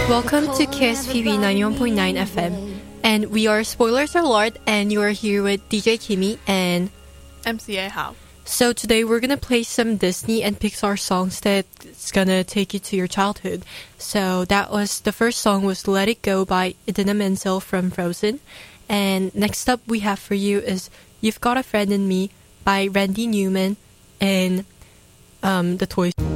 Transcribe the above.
Welcome to KSPB 91.9 FM. And we are Spoilers Alert, and you are here with DJ Kimmy and MCA Hao. So today we're gonna play some Disney and Pixar songs that's gonna take you to your childhood. So the first song was Let It Go by Idina Menzel from Frozen. And next up we have for you is You've Got a Friend in Me by Randy Newman and the Toy Story.